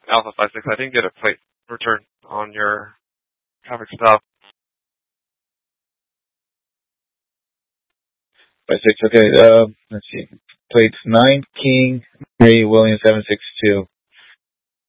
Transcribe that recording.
Alpha 5-6. I didn't get a plate return on your traffic stop. 5-6. Okay. Let's see. Plates 9 King Mary William 762.